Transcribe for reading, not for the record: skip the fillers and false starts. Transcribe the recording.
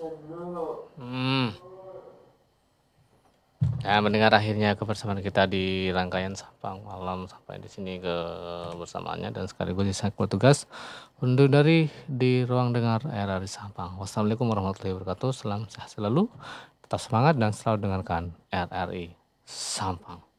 Hmm. Ya, mendengar akhirnya kebersamaan kita di rangkaian Sapang Malam sampai di sini kebersamaannya dan sekaligus saya bertugas undur dari di ruang dengar RRI Sapang. Wassalamualaikum warahmatullahi wabarakatuh. Salam sehat selalu, tetap semangat dan selalu dengarkan RRI Sapang.